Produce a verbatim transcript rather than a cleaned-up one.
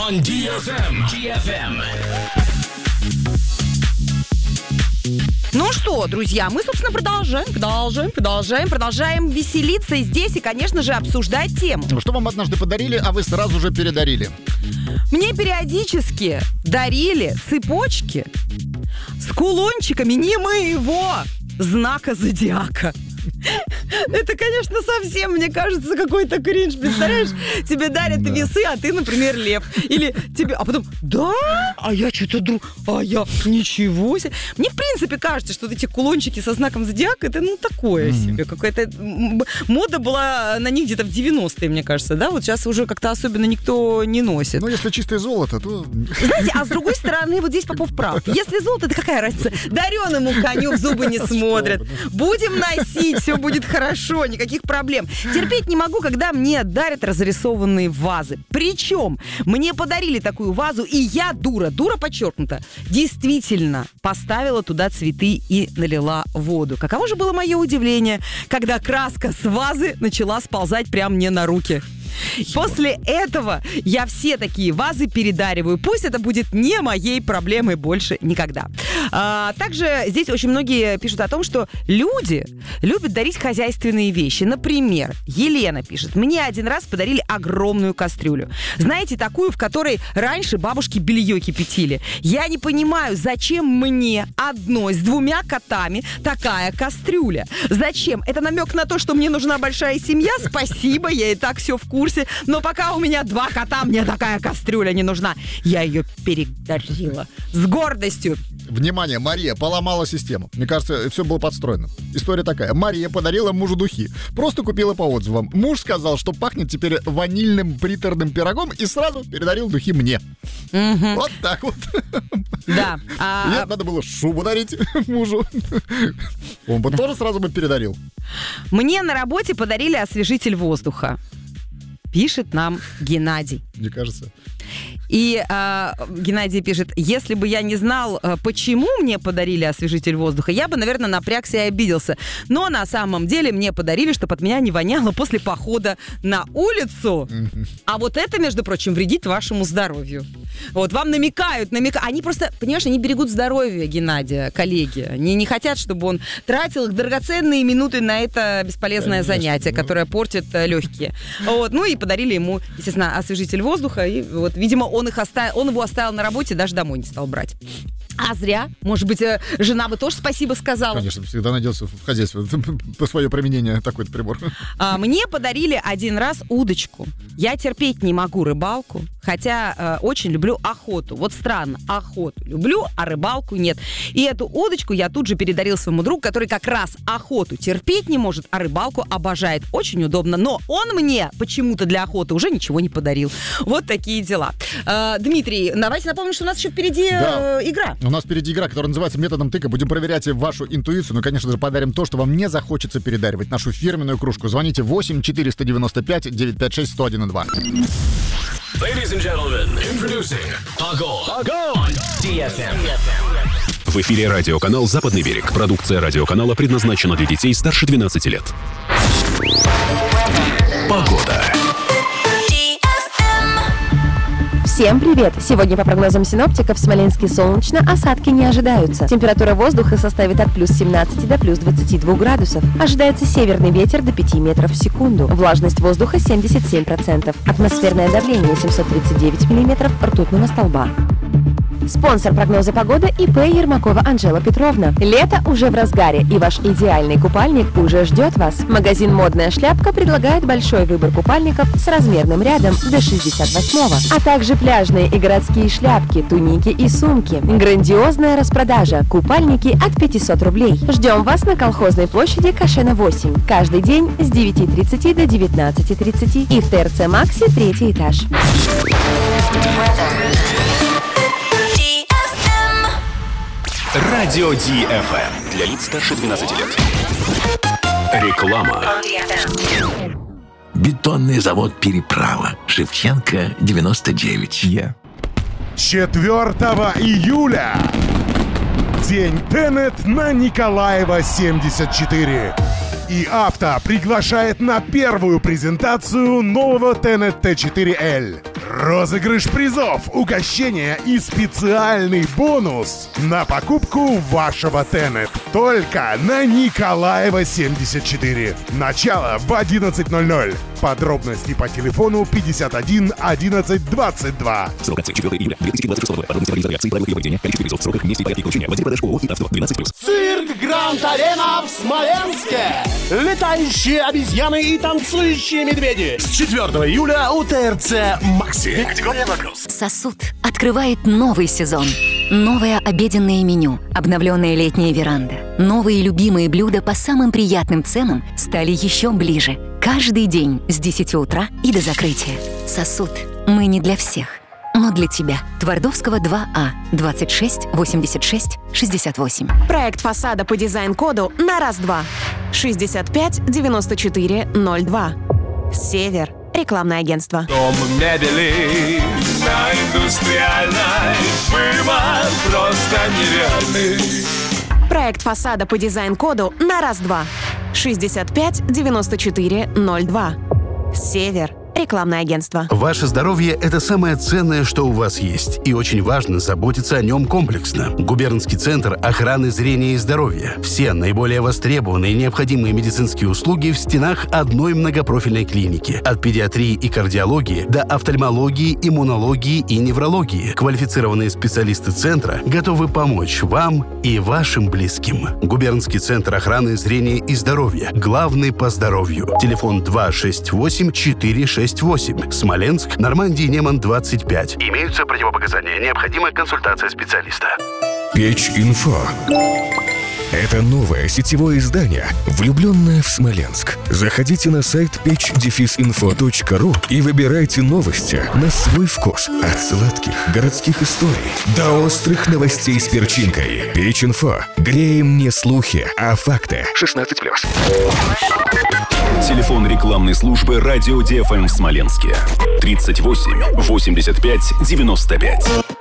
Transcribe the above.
on ди эф эм. ди эф эм. Ну что, друзья, мы, собственно, продолжаем, продолжаем, продолжаем, продолжаем веселиться и здесь, и, конечно же, обсуждать тему. Что вам однажды подарили, а вы сразу же передарили? Мне периодически дарили цепочки с кулончиками не моего знака зодиака. Это, конечно, совсем, мне кажется, какой-то кринж. Представляешь, тебе дарят да. весы, а ты, например, лев. Или тебе... А потом, да? А я что-то друг... А я... Ничего себе. Мне, в принципе, кажется, что эти кулончики со знаком зодиака, это, ну, такое mm-hmm. себе. Какая-то... Мода была на них где-то в девяностые, мне кажется, да? Вот сейчас уже как-то особенно никто не носит. Ну, если чистое золото, то... Знаете, а с другой стороны, вот здесь Попов прав. Если золото, то какая разница? Дареному коню в зубы не смотрят. Будем носить, все будет хорошо, никаких проблем. Терпеть не могу, когда мне дарят разрисованные вазы. Причем мне подарили такую вазу, и я, дура, дура подчеркнуто, действительно поставила туда цветы и налила воду. Каково же было мое удивление, когда краска с вазы начала сползать прямо мне на руки. После этого я все такие вазы передариваю. Пусть это будет не моей проблемой больше никогда. А, также здесь очень многие пишут о том, что люди любят дарить хозяйственные вещи. Например, Елена пишет: мне один раз подарили огромную кастрюлю. Знаете, такую, в которой раньше бабушки белье кипятили. Я не понимаю, зачем мне одной с двумя котами такая кастрюля? Зачем? Это намек на то, что мне нужна большая семья? Спасибо, я и так все в курсе. Но пока у меня два кота, мне такая кастрюля не нужна. Я ее передарила с гордостью. Внимание, Мария поломала систему. Мне кажется, все было подстроено. История такая. Мария подарила мужу духи. Просто купила по отзывам. Муж сказал, что пахнет теперь ванильным приторным пирогом, и сразу передарил духи мне. Mm-hmm. Вот так вот. Да. А... Нет, надо было шубу дарить мужу. Он бы да. тоже сразу бы передарил. Мне на работе подарили освежитель воздуха. Пишет нам Геннадий. Мне кажется. И э, Геннадий пишет: если бы я не знал, почему мне подарили освежитель воздуха, я бы, наверное, напрягся и обиделся. Но на самом деле мне подарили, чтобы от меня не воняло после похода на улицу. Mm-hmm. А вот это, между прочим, вредит вашему здоровью. Вот, вам намекают, намекают. Они просто, понимаешь, они берегут здоровье Геннадия, коллеги. Они не хотят, чтобы он тратил их драгоценные минуты на это бесполезное Конечно, занятие, ну... которое портит легкие. Вот, ну и подарили ему, естественно, освежитель воздуха. И вот, видимо, он, их оставил, он его оставил на работе, даже домой не стал брать. А зря. Может быть, жена бы тоже спасибо сказала. Конечно, всегда найдется в хозяйстве по свое применение такой-то прибор. А, мне подарили один раз удочку. Я терпеть не могу рыбалку, хотя э, очень люблю охоту. Вот странно, охоту люблю, а рыбалку нет. И эту удочку я тут же передарил своему другу, который как раз охоту терпеть не может, а рыбалку обожает. Очень удобно. Но он мне почему-то для охоты уже ничего не подарил. Вот такие дела. Э, Дмитрий, давайте напомним, что у нас еще впереди да. э, игра. У нас впереди игра, которая называется «Методом тыка». Будем проверять вашу интуицию. Ну, конечно же, подарим то, что вам не захочется передаривать. Нашу фирменную кружку. Звоните восемь четыреста девяносто пять девятьсот пятьдесят шесть сто один и два. Ladies and gentlemen, introducing Pago on ди эф эм. В эфире радиоканал «Западный берег». Продукция радиоканала предназначена для детей старше двенадцати лет. Погода. Всем привет! Сегодня по прогнозам синоптиков в Смоленске солнечно, осадки не ожидаются. Температура воздуха составит от плюс семнадцати до плюс двадцати двух градусов. Ожидается северный ветер до пяти метров в секунду. Влажность воздуха семьдесят семь процентов. Атмосферное давление семьсот тридцать девять миллиметров ртутного столба. Спонсор прогноза погоды ИП Ермакова Анжела Петровна. Лето уже в разгаре, и ваш идеальный купальник уже ждет вас. Магазин «Модная шляпка» предлагает большой выбор купальников с размерным рядом до шестьдесят восьмого, а также пляжные и городские шляпки, туники и сумки. Грандиозная распродажа. Купальники от пятисот рублей. Ждем вас на Колхозной площади Кашена восемь. Каждый день с девяти тридцати до девятнадцати тридцати и в ТРЦ Макси третий этаж. Радио ди эф эм. Для лиц старше двенадцати лет. Реклама. Бетонный завод «Переправа». Шевченко, девяносто девять. Yeah. четвёртого июля. День Тенет на Николаева, семьдесят четыре. И Авто приглашает на первую презентацию нового Тенет Т четыре эль. Розыгрыш призов, угощение и специальный бонус на покупку вашего Тенет. Только на Николаева семьдесят четыре. Начало в одиннадцать ноль ноль. Подробности по телефону пятьдесят один одиннадцать двадцать два. Срок акции четвёртого июля две тысячи двадцать шестого года. Подробности реализации акции, правила ее проведения, количество призов, сроках, месте и порядке получения. В отделе продаж ООО «Итавто» двенадцать плюс. Цирк Гранд Арена в Смоленске. Летающие обезьяны и танцующие медведи. С четвёртого июля у ТРЦ «Макси». Категория ноль плюс. Сосуд открывает новый сезон. Новое обеденное меню, обновленная летняя веранда. Новые любимые блюда по самым приятным ценам стали еще ближе. Каждый день с десяти утра и до закрытия. Сосуд. Мы не для всех, но для тебя. Твардовского два А, двадцать шесть восемьдесят шесть шестьдесят восемь. Проект фасада по дизайн-коду на раз-два. шестьдесят пять девяносто четыре ноль два. Север. Рекламное агентство. Дом мебели на Индустриальной. Выбор просто нереальный. Проект фасада по дизайн-коду на раз-два. шестьдесят пять девяносто четыре ноль два. Север. Рекламное агентство. Ваше здоровье – это самое ценное, что у вас есть. И очень важно заботиться о нем комплексно. Губернский центр охраны зрения и здоровья. Все наиболее востребованные и необходимые медицинские услуги в стенах одной многопрофильной клиники. От педиатрии и кардиологии до офтальмологии, иммунологии и неврологии. Квалифицированные специалисты центра готовы помочь вам и вашим близким. Губернский центр охраны зрения и здоровья. Главный по здоровью. Телефон два шесть восемь четыре шесть восемь. Смоленск, Нормандия, Неман, двадцать пять. Имеются противопоказания. Необходима консультация специалиста. Печь.Инфо. Это новое сетевое издание, влюбленное в Смоленск. Заходите на сайт печь инфо точка ру и выбирайте новости на свой вкус. От сладких городских историй до острых новостей с перчинкой. Печь.Инфо. Греем не слухи, а факты. шестнадцать плюс. Телефон рекламной службы «Радио ди эф эм» в Смоленске. тридцать восемь восемьдесят пять девяносто пять.